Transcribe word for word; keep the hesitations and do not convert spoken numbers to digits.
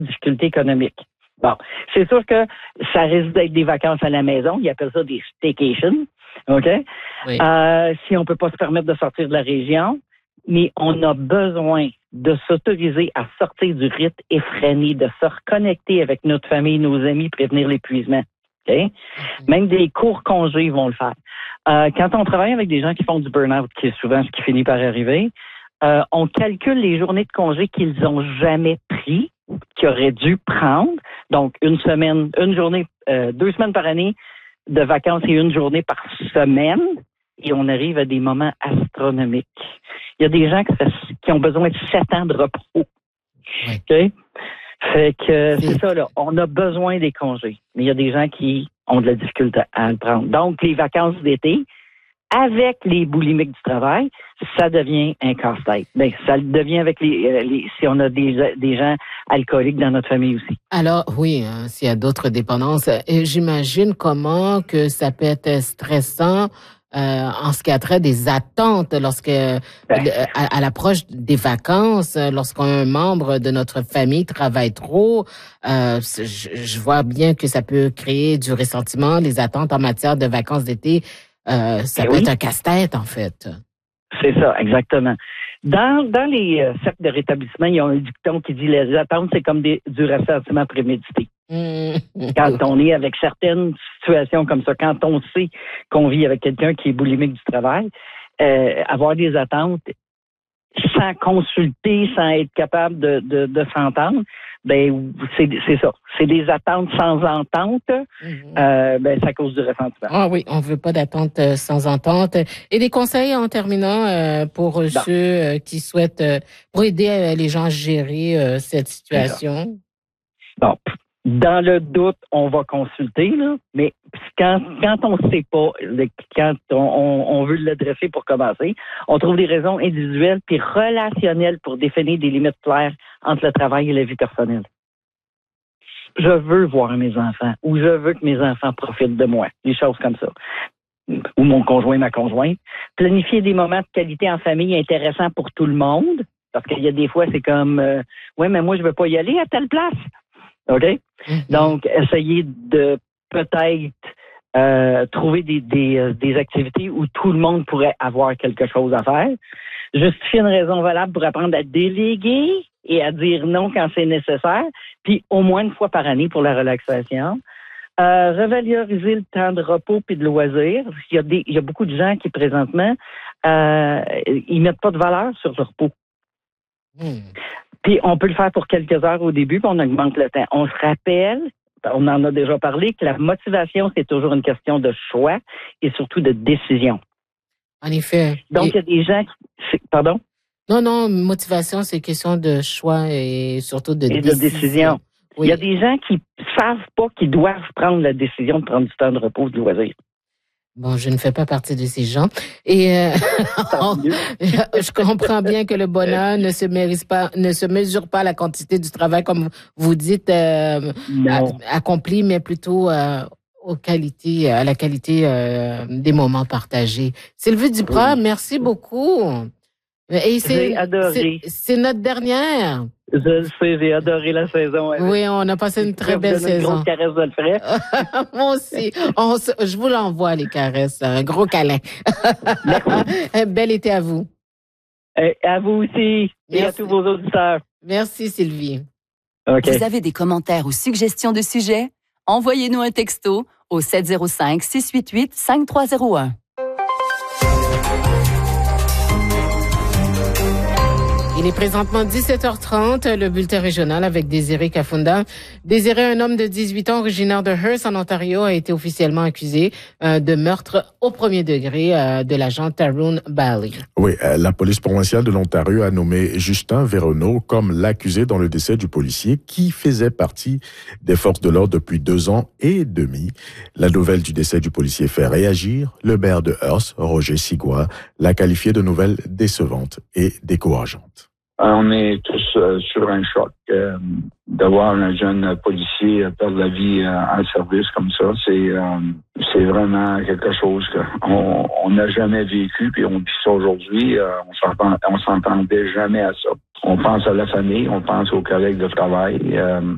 difficultés économiques. Bon, c'est sûr que ça risque d'être des vacances à la maison. Ils appellent ça des staycations. OK? Oui. Euh, si on peut pas se permettre de sortir de la région, mais on a besoin de s'autoriser à sortir du rythme effréné, de se reconnecter avec notre famille, nos amis, prévenir l'épuisement. Okay? Mm-hmm. Même des courts congés vont le faire. Euh, quand on travaille avec des gens qui font du burn-out, qui est souvent ce qui finit par arriver, euh, on calcule les journées de congés qu'ils n'ont jamais pris, qu'ils auraient dû prendre. Donc, une semaine, une journée, euh, deux semaines par année de vacances et une journée par semaine. Et on arrive à des moments astronomiques. Il y a des gens qui, qui ont besoin de sept ans de repos. Oui. Okay? Fait que c'est ça, là. On a besoin des congés. Mais il y a des gens qui ont de la difficulté à le prendre. Donc, les vacances d'été, avec les boulimiques du travail, ça devient un casse-tête. Bien, ça le devient avec les, les si on a des, des gens alcooliques dans notre famille aussi. Alors, oui, hein, s'il y a d'autres dépendances, et j'imagine comment que ça peut être stressant euh, en ce qui a trait des attentes lorsque, ben. à, à l'approche des vacances, lorsqu'un membre de notre famille travaille trop, euh, je, je vois bien que ça peut créer du ressentiment, les attentes en matière de vacances d'été. Euh, ça Et peut oui. être un casse-tête, en fait. C'est ça, exactement. Dans, dans les euh, cercles de rétablissement, il y a un dicton qui dit les attentes, c'est comme des, du ressentiment prémédité. Mmh. Quand on est avec certaines situations comme ça, quand on sait qu'on vit avec quelqu'un qui est boulimique du travail, euh, avoir des attentes sans consulter, sans être capable de, de, de s'entendre, ben c'est, c'est ça. C'est des attentes sans entente. Mm-hmm. Euh, ben ça cause du ressentiment. Ah oui, on veut pas d'attente sans entente. Et des conseils en terminant euh, pour non. ceux euh, qui souhaitent, euh, pour aider euh, les gens à gérer euh, cette situation. Bon, dans le doute, on va consulter là, mais quand quand on sait pas, quand on, on, on veut l'adresser pour commencer, on trouve des raisons individuelles puis relationnelles pour définir des limites claires entre le travail et la vie personnelle. Je veux voir mes enfants ou je veux que mes enfants profitent de moi, des choses comme ça. Ou mon conjoint, ma conjointe. Planifier des moments de qualité en famille intéressants pour tout le monde, parce qu'il y a des fois, c'est comme, euh, ouais, mais moi, je veux pas y aller à telle place. OK? Mm-hmm. Donc, essayer de peut-être euh, trouver des, des, des activités où tout le monde pourrait avoir quelque chose à faire. Justifier une raison valable pour apprendre à déléguer et à dire non quand c'est nécessaire, puis au moins une fois par année pour la relaxation. Euh, revaloriser le temps de repos puis de loisirs. Il y a des, il y a beaucoup de gens qui, présentement, euh, ils mettent pas de valeur sur le repos. Mm. Puis on peut le faire pour quelques heures au début, puis on augmente le temps. On se rappelle, on en a déjà parlé, que la motivation, c'est toujours une question de choix et surtout de décision. En effet. Donc, il y a des gens qui... Pardon? Non, non, motivation, c'est question de choix et surtout de et décision. de décision. Oui. Il y a des gens qui savent pas qu'ils doivent prendre la décision de prendre du temps de repos, de loisir. Bon, je ne fais pas partie de ces gens. Et euh, je comprends bien que le bonheur ne se mérite pas, ne se mesure pas à la quantité du travail, comme vous dites, euh, accompli, mais plutôt euh, aux qualités, à la qualité euh, des moments partagés. Sylvie Duprat, oui. Merci beaucoup. Et c'est, j'ai adoré. C'est, c'est notre dernière. Je sais, j'ai adoré la saison. Avec. Oui, on a passé une très belle saison. Une grosse caresse de le frère. Moi aussi. On se, je vous l'envoie, les caresses. Un gros câlin. Un bel été à vous. Et à vous aussi. Merci. Et à tous vos auditeurs. Merci, Sylvie. Okay. Vous avez des commentaires ou suggestions de sujets? Envoyez-nous un texto au sept zéro cinq, six huit huit, cinq trois zéro un. Il est présentement dix-sept heures trente, le bulletin régional avec Désiré Kafunda. Désiré, un homme de dix-huit ans originaire de Hearst en Ontario, a été officiellement accusé euh, de meurtre au premier degré euh, de l'agent Tyrone Bally. Oui, euh, la police provinciale de l'Ontario a nommé Justin Véronneau comme l'accusé dans le décès du policier qui faisait partie des forces de l'ordre depuis deux ans et demi. La nouvelle du décès du policier fait réagir. Le maire de Hearst, Roger Sigouin, l'a qualifié de nouvelle décevante et décourageante. On est tous euh, sur un choc. Euh, d'avoir un jeune policier perdre la vie euh, en service comme ça, c'est euh, c'est vraiment quelque chose qu'on on n'a jamais vécu. Puis on dit ça aujourd'hui, euh, on s'entend, on s'entendait jamais à ça. On pense à la famille, on pense aux collègues de travail. Euh,